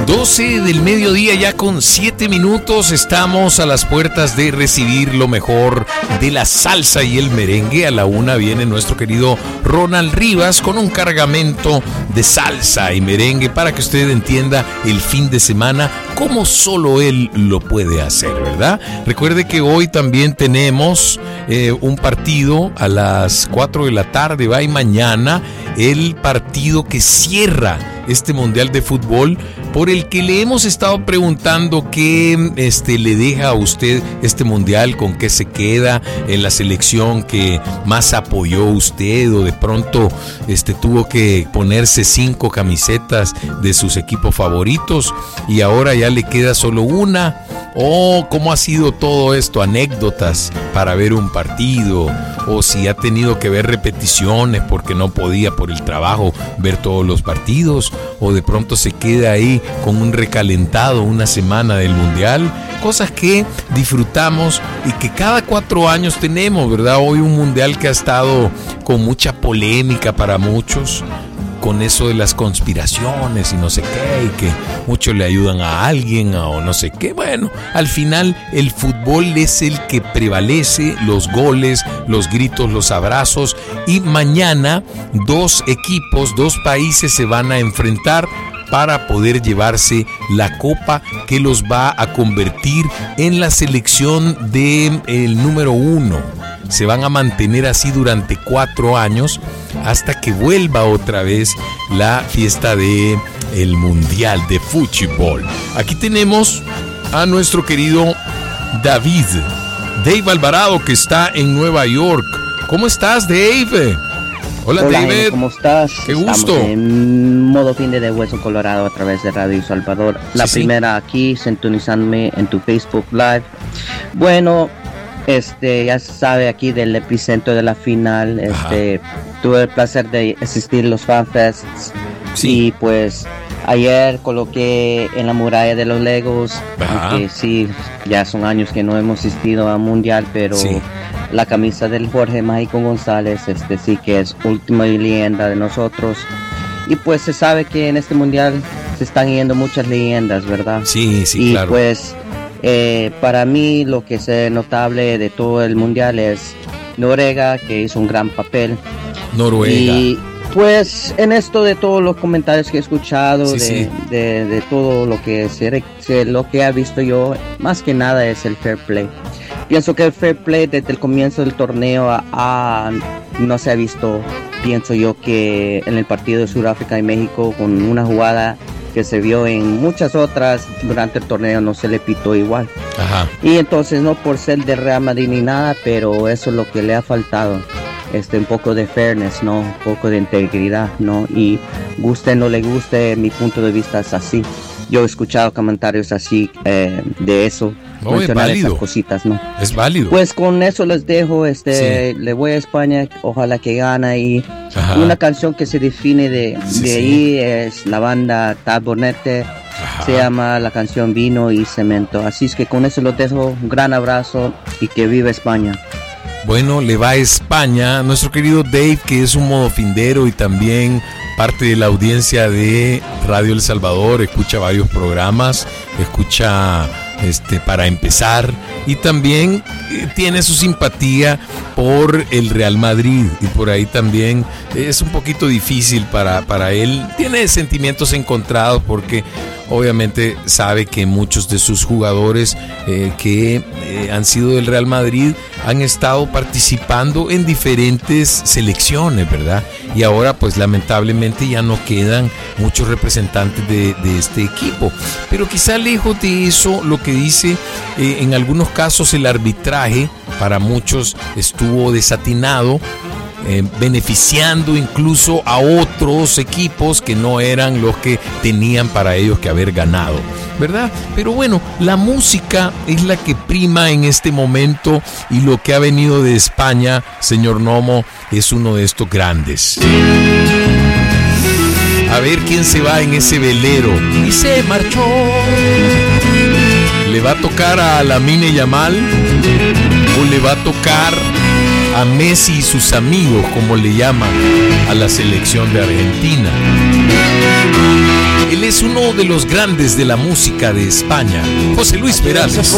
12 del mediodía, ya con 7 minutos, estamos a las puertas de recibir lo mejor de la salsa y el merengue. A la 1 viene nuestro querido Ronald Rivas con un cargamento de salsa y merengue para que usted entienda el fin de semana como solo él lo puede hacer, ¿verdad? Recuerde que hoy también tenemos un partido a las 4 de la tarde, va, y mañana el partido que cierra este Mundial de Fútbol, por el que le hemos estado preguntando qué le deja a usted este Mundial, con qué se queda en la selección que más apoyó usted, o de pronto tuvo que ponerse 5 camisetas de sus equipos favoritos y ahora ya le queda solo una. O cómo ha sido todo esto, anécdotas para ver un partido, o si ha tenido que ver repeticiones porque no podía por el trabajo ver todos los partidos, o de pronto se queda ahí con un recalentado una semana del Mundial. Cosas que disfrutamos y que cada 4 años tenemos, ¿verdad? Hoy un Mundial que ha estado con mucha polémica para muchos, con eso de las conspiraciones y no sé qué, y que muchos le ayudan a alguien o no sé qué. Bueno, al final el fútbol es el que prevalece, los goles, los gritos, los abrazos, y mañana 2 equipos, 2 países se van a enfrentar para poder llevarse la copa que los va a convertir en la selección del número 1. Se van a mantener así durante 4 años hasta que vuelva otra vez la fiesta de el Mundial de Fútbol. Aquí tenemos a nuestro querido Dave Alvarado, que está en Nueva York. ¿Cómo estás, Dave? Hola, David. ¿Cómo estás? Qué gusto. Estamos en modo fin de Hueso Colorado a través de Radio Salvador. La primera aquí, sintonizándome en tu Facebook Live. Bueno, ya se sabe, aquí del epicentro de la final. Tuve el placer de asistir a los FanFests. Sí. Y pues ayer coloqué en la muralla de los Legos. Aunque sí, ya son años que no hemos asistido a Mundial, pero la camisa del Jorge Mágico González, sí que es última leyenda de nosotros. Y pues se sabe que en este Mundial se están yendo muchas leyendas, ¿verdad? Sí, y claro. Pues para mí lo que es notable de todo el Mundial es Noruega, que hizo un gran papel. Noruega. Y pues en esto de todos los comentarios que he escuchado, de todo lo que lo que he visto yo, más que nada es el fair play. Pienso que el fair play desde el comienzo del torneo no se ha visto, pienso yo, que en el partido de Sudáfrica y México, con una jugada que se vio en muchas otras durante el torneo, no se le pitó igual. Ajá. Y entonces, no por ser de Real Madrid ni nada, pero eso es lo que le ha faltado. Un poco de fairness, ¿no? Un poco de integridad, ¿no? Y guste o no le guste, mi punto de vista es así. Yo he escuchado comentarios así de eso. No, es válido. Esas cositas, ¿no? Es válido. Pues con eso les dejo, le voy a España, ojalá que gane. Y una canción que se define de ahí es la banda Tabonete. Se llama la canción Vino y Cemento. Así es que con eso los dejo. Un gran abrazo y que viva España. Bueno, le va a España nuestro querido Dave, que es un modofindero y también parte de la audiencia de Radio El Salvador. Escucha varios programas, escucha para empezar, y también tiene su simpatía por el Real Madrid, y por ahí también es un poquito difícil para él. Tiene sentimientos encontrados porque obviamente sabe que muchos de sus jugadores que han sido del Real Madrid han estado participando en diferentes selecciones, ¿verdad? Y ahora pues lamentablemente ya no quedan muchos representantes de este equipo. Pero quizá lejos de eso, lo que dice, en algunos casos el arbitraje para muchos estuvo desatinado, beneficiando incluso a otros equipos que no eran los que tenían para ellos que haber ganado, ¿verdad? Pero bueno, la música es la que prima en este momento, y lo que ha venido de España, señor Nomo, es uno de estos grandes. A ver quién se va en ese velero. Y se marchó. ¿Le va a tocar a Lamine Yamal o le va a tocar a Messi y sus amigos, como le llaman a la selección de Argentina. Él es uno de los grandes de la música de España, José Luis Perales.